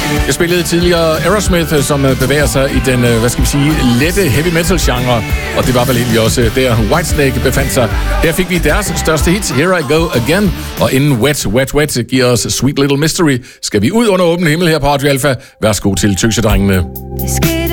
Jeg spillede tidligere Aerosmith, som bevæger sig i den, lette heavy metal genre, og det var vel egentlig også der Whitesnake befandt sig. Her fik vi deres største hit, Here I Go Again, og inden Wet, Wet, Wet giver os Sweet Little Mystery, skal vi ud under åben himmel her på Radio Alpha. Værsgo til Tøsedrengene.